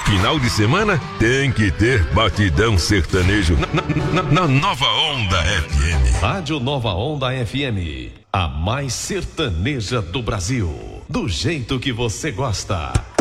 Final de semana tem que ter batidão sertanejo na Nova Onda FM. Rádio Nova Onda FM, a mais sertaneja do Brasil. Do jeito que você gosta.